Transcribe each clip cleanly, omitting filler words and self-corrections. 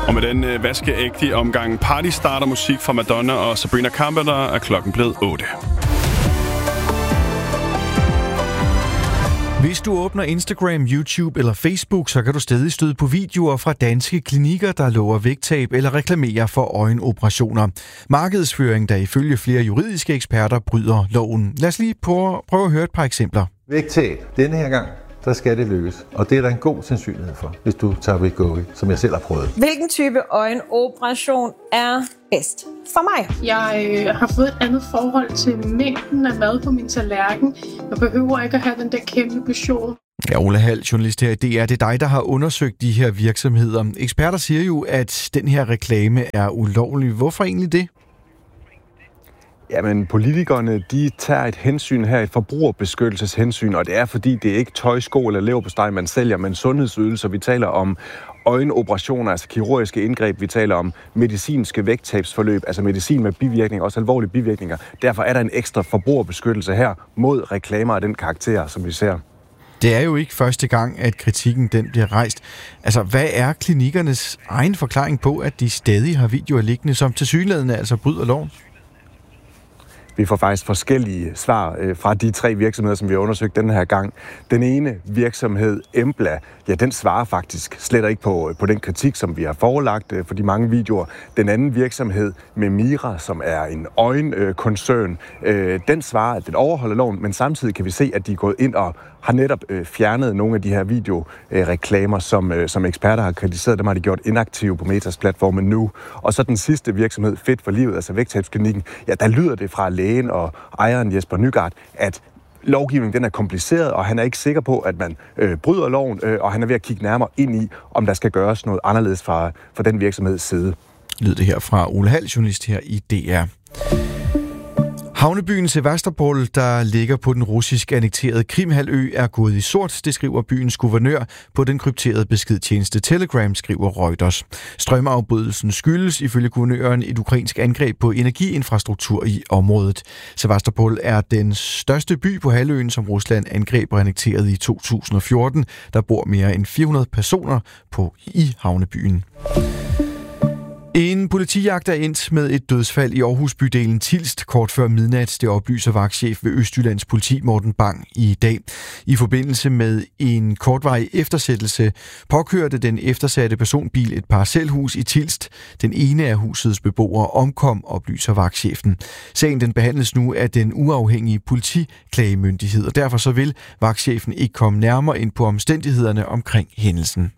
Og med den vaskeægte omgang Party Starter musik fra Madonna og Sabrina Carpenter er klokken blevet 8. Hvis du åbner Instagram, YouTube eller Facebook, så kan du stadig støde på videoer fra danske klinikker, der lover vægttab eller reklamerer for øjenoperationer. Markedsføring, der ifølge flere juridiske eksperter bryder loven. Lad os lige prøve at høre et par eksempler. Vægttab. Denne her gang, der skal det lykkes. Og det er der en god sandsynlighed for, hvis du tager Wegovy, som jeg selv har prøvet. Hvilken type øjenoperation er bedst for mig? Jeg har fået et andet forhold til mængden af mad på min tallerken. Jeg behøver ikke at have den der kæmpe portion. Ja, Ole Hall, journalist her i DR. Det er dig, der har undersøgt de her virksomheder. Eksperter siger jo, at den her reklame er ulovlig. Hvorfor egentlig det? Jamen, politikerne, de tager et hensyn her, et forbrugerbeskyttelseshensyn, og det er fordi, det er ikke tøj, sko eller leverpostej, man sælger, men sundhedsydelser. Vi taler om øjenoperationer, altså kirurgiske indgreb. Vi taler om medicinske vægttabsforløb, altså medicin med bivirkninger, også alvorlige bivirkninger. Derfor er der en ekstra forbrugerbeskyttelse her mod reklamer af den karakter, som vi ser. Det er jo ikke første gang, at kritikken den bliver rejst. Altså, hvad er klinikkernes egen forklaring på, at de stadig har videoer liggende, som tilsyneladende altså bryder loven? Vi får faktisk forskellige svar fra de 3 virksomheder, som vi har undersøgt den her gang. Den ene virksomhed, Embla, ja, den svarer faktisk slet ikke på den kritik, som vi har forelagt for de mange videoer. Den anden virksomhed, Memira, som er en øjenkoncern, den svarer, at den overholder loven, men samtidig kan vi se, at de er gået ind og har netop fjernet nogle af de her videoreklamer, som eksperter har kritiseret. Dem har de gjort inaktive på Metas platformen nu. Og så den sidste virksomhed, Fedt for Livet, altså vægttabsklinikken, ja, der lyder det fra lægen og ejeren Jesper Nygaard, at lovgivningen den er kompliceret, og han er ikke sikker på, at man bryder loven, og han er ved at kigge nærmere ind i, om der skal gøres noget anderledes fra den virksomheds side. Lyder det her fra Ole Hall, journalist her i DR. Havnebyen Sevastopol, der ligger på den russisk annekterede Krimhalvø, er gået i sort, det skriver byens guvernør på den krypterede beskedtjeneste Telegram, skriver Reuters. Strømafbrydelsen skyldes ifølge guvernøren et ukrainsk angreb på energiinfrastruktur i området. Sevastopol er den største by på halvøen, som Rusland angreb og annekterede i 2014. Der bor mere end 400 personer i havnebyen. En politijagt er endt med et dødsfald i Aarhus-bydelen Tilst kort før midnat. Det oplyser vagtchef ved Østjyllands politi Morten Bang i dag. I forbindelse med en kortvarig eftersættelse påkørte den eftersatte personbil et parcelhus i Tilst. Den ene af husets beboere omkom, oplyser vagtchefen. Sagen den behandles nu af den uafhængige politiklagemyndighed, og derfor så vil vagtchefen ikke komme nærmere ind på omstændighederne omkring hændelsen.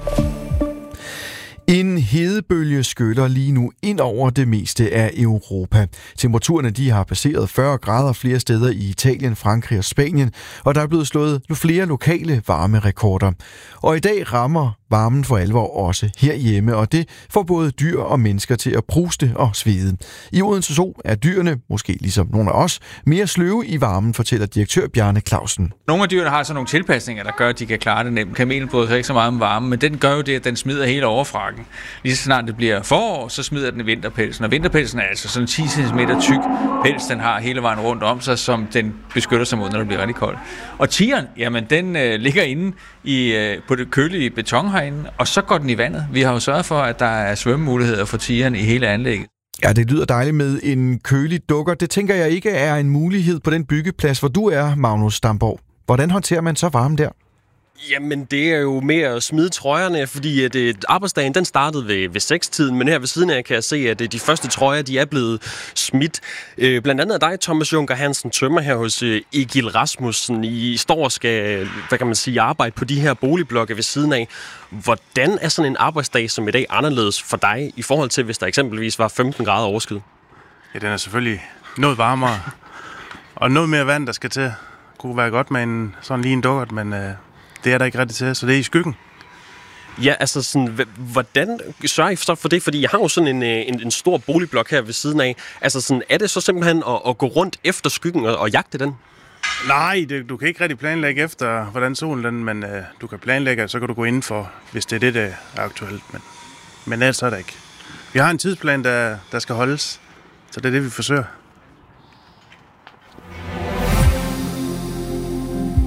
En hedebølge skyller lige nu ind over det meste af Europa. Temperaturerne de har passeret 40 grader flere steder i Italien, Frankrig og Spanien, og der er blevet slået flere lokale varmerekorder. Og i dag rammer varmen for alvor også herhjemme, og det får både dyr og mennesker til at pruste og svede. I Odense Zoo er dyrene, måske ligesom nogle af os, mere sløve i varmen, fortæller direktør Bjarne Clausen. Nogle af dyrene har så nogle tilpasninger, der gør, at de kan klare det nemt. Kamelen bryder sig ikke så meget om varme, men den gør jo det, at den smider hele overfrakken. Lige så snart det bliver forår, så smider den vinterpelsen. Og vinterpelsen er altså sådan 10 cm tyk pels, den har hele vejen rundt om sig, som den beskytter sig mod, når det bliver rigtig koldt. Og tigeren, jamen den ligger inde på det kølige beton herinde, og så går den i vandet. Vi har jo sørget for, at der er svømmemuligheder for tigeren i hele anlægget. Ja, det lyder dejligt med en kølig dukker. Det tænker jeg ikke er en mulighed på den byggeplads, hvor du er, Magnus Damborg. Hvordan håndterer man så varme der? Jamen, det er jo med at smide trøjerne, fordi at arbejdsdagen den startede ved 6-tiden, men her ved siden af kan jeg se, at de første trøjer, de er blevet smidt. Blandt andet af dig, Thomas Junker Hansen, tømmer her hos Egil Rasmussen. I står og skal, arbejde på de her boligblokke ved siden af. Hvordan er sådan en arbejdsdag som i dag anderledes for dig, i forhold til, hvis der eksempelvis var 15 grader overskyet? Ja, den er selvfølgelig noget varmere, og noget mere vand, der skal til. Det kunne være godt med lige en dukkert, men det er der ikke rigtig til, så det er i skyggen. Ja, altså sådan, hvordan sørger I så for det? Fordi jeg har jo sådan en stor boligblok her ved siden af. Altså sådan, er det så simpelthen at gå rundt efter skyggen og jagte den? Nej, du kan ikke rigtig planlægge efter, hvordan solen den, men du kan planlægge, så kan du gå indenfor, hvis det er det, der er aktuelt. Men ellers er det ikke. Vi har en tidsplan, der skal holdes, så det er det, vi forsøger.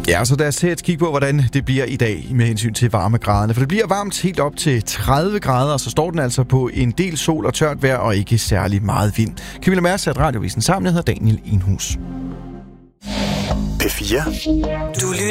Ja, så lad os tage et kig på, hvordan det bliver i dag med hensyn til varmegraderne. For det bliver varmt helt op til 30 grader, og så står den altså på en del sol og tørt vejr og ikke særlig meget vind. Camilla Mærs sat Radiovisen sammen. Jeg hedder Daniel Enhus. P4.